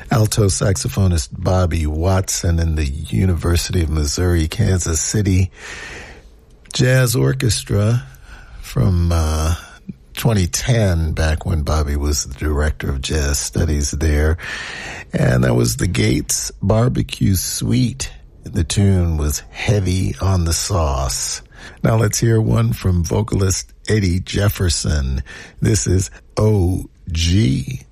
alto saxophonist Bobby Watson in the University of Missouri, Kansas City Jazz Orchestra from 2010, back when Bobby was the director of jazz studies there. And that was the Gates Barbecue Suite. The tune was Heavy on the Sauce. Now let's hear one from vocalist Eddie Jefferson. This is OG.